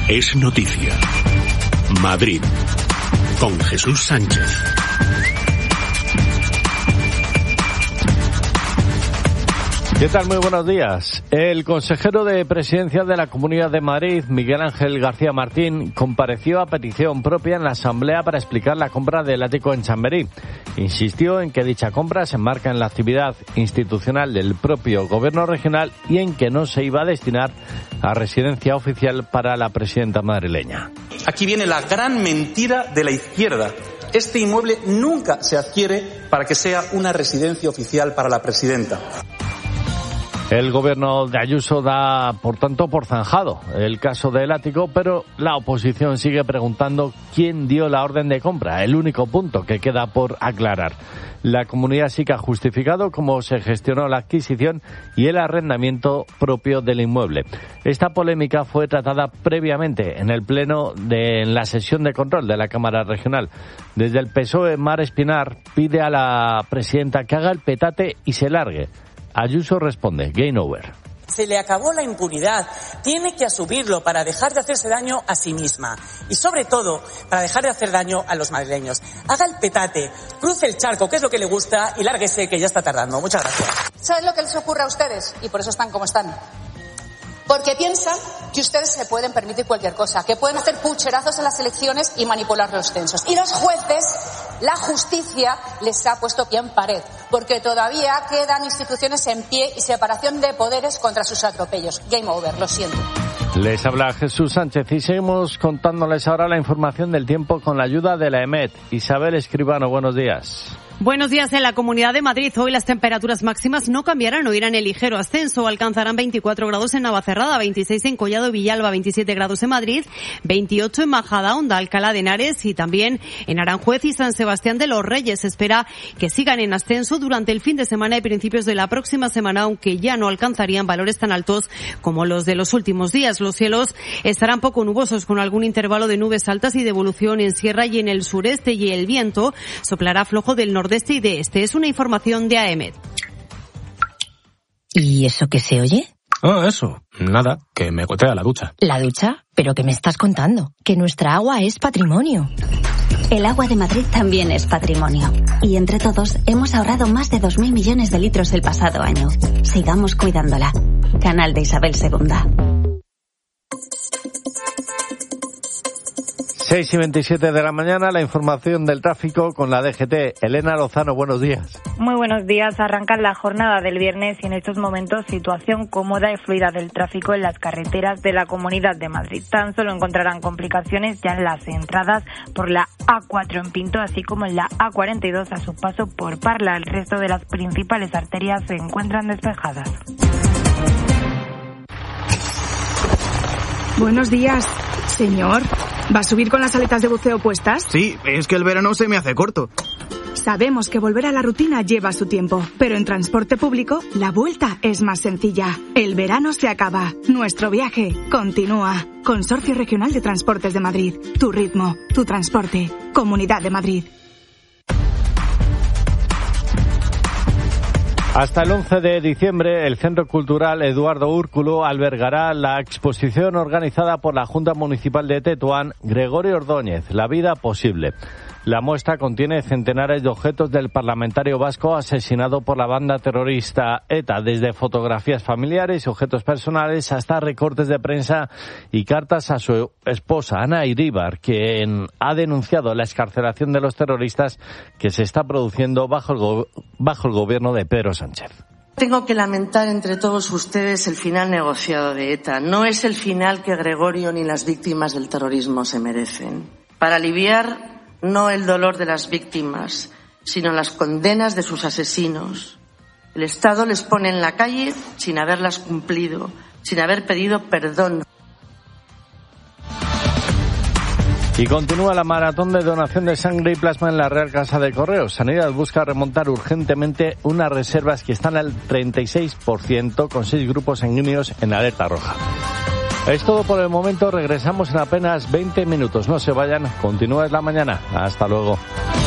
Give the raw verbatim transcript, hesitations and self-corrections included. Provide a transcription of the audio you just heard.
Es noticia. Madrid. Con Jesús Sánchez. ¿Qué tal? Muy buenos días. El consejero de Presidencia de la Comunidad de Madrid, Miguel Ángel García Martín, compareció a petición propia en la Asamblea para explicar la compra del ático en Chamberí. Insistió en que dicha compra se enmarca en la actividad institucional del propio Gobierno regional y en que no se iba a destinar a residencia oficial para la presidenta madrileña. Aquí viene la gran mentira de la izquierda. Este inmueble nunca se adquiere para que sea una residencia oficial para la presidenta. El gobierno de Ayuso da, por tanto, por zanjado el caso del ático, pero la oposición sigue preguntando quién dio la orden de compra, el único punto que queda por aclarar. La comunidad sí que ha justificado cómo se gestionó la adquisición y el arrendamiento propio del inmueble. Esta polémica fue tratada previamente en el pleno de en la sesión de control de la Cámara Regional. Desde el P S O E, Mar Espinar pide a la presidenta que haga el petate y se largue. Ayuso responde, game over. Se le acabó la impunidad, tiene que asumirlo para dejar de hacerse daño a sí misma y sobre todo para dejar de hacer daño a los madrileños. Haga el petate, cruce el charco, que es lo que le gusta, y lárguese, que ya está tardando. Muchas gracias. ¿Saben lo que les ocurre a ustedes? Y por eso están como están. Porque piensan que ustedes se pueden permitir cualquier cosa, que pueden hacer pucherazos en las elecciones y manipular los censos. Y los jueces, la justicia, les ha puesto pie en pared, porque todavía quedan instituciones en pie y separación de poderes contra sus atropellos. Game over, lo siento. Les habla Jesús Sánchez y seguimos contándoles ahora la información del tiempo con la ayuda de la EMET. Isabel Escribano, buenos días. Buenos días. En la Comunidad de Madrid hoy las temperaturas máximas no cambiarán o irán en ligero ascenso. Alcanzarán veinticuatro grados en Navacerrada, veintiséis en Collado y Villalba, veintisiete grados en Madrid, veintiocho en Majadahonda, Alcalá de Henares y también en Aranjuez y San Sebastián de los Reyes. Se espera que sigan en ascenso durante el fin de semana y principios de la próxima semana, aunque ya no alcanzarían valores tan altos como los de los últimos días. Los cielos estarán poco nubosos con algún intervalo de nubes altas y de evolución en sierra y en el sureste, y el viento soplará flojo del norte Nordeste y de este. Es una información de A E M E D. ¿Y eso qué se oye? Oh, eso. Nada, que me gotea la ducha. ¿La ducha? ¿Pero qué me estás contando? Que nuestra agua es patrimonio. El agua de Madrid también es patrimonio. Y entre todos hemos ahorrado más de dos mil millones de litros el pasado año. Sigamos cuidándola. Canal de Isabel segunda. seis y veintisiete de la mañana, la información del tráfico con la D G T. Elena Lozano, buenos días. Muy buenos días. Arranca la jornada del viernes y en estos momentos situación cómoda y fluida del tráfico en las carreteras de la Comunidad de Madrid. Tan solo encontrarán complicaciones ya en las entradas por la A cuatro en Pinto, así como en la A cuarenta y dos a su paso por Parla. El resto de las principales arterias se encuentran despejadas. Buenos días, señor. ¿Va a subir con las aletas de buceo puestas? Sí, es que el verano se me hace corto. Sabemos que volver a la rutina lleva su tiempo, pero en transporte público la vuelta es más sencilla. El verano se acaba, nuestro viaje continúa. Consorcio Regional de Transportes de Madrid. Tu ritmo, tu transporte. Comunidad de Madrid. Hasta el once de diciembre, el Centro Cultural Eduardo Úrculo albergará la exposición organizada por la Junta Municipal de Tetuán, Gregorio Ordóñez, La vida posible. La muestra contiene centenares de objetos del parlamentario vasco asesinado por la banda terrorista ETA, desde fotografías familiares y objetos personales hasta recortes de prensa y cartas a su esposa, Ana Iríbar, quien ha denunciado la excarcelación de los terroristas que se está produciendo bajo el, go- bajo el gobierno de Pedro Sánchez. Tengo que lamentar entre todos ustedes el final negociado de ETA. No es el final que Gregorio ni las víctimas del terrorismo se merecen. Para aliviar no el dolor de las víctimas, sino las condenas de sus asesinos, el Estado les pone en la calle sin haberlas cumplido, sin haber pedido perdón. Y continúa la maratón de donación de sangre y plasma en la Real Casa de Correos. Sanidad busca remontar urgentemente unas reservas que están al treinta y seis por ciento, con seis grupos sanguíneos en alerta roja. Es todo por el momento, regresamos en apenas veinte minutos. No se vayan, continúa en la mañana. Hasta luego.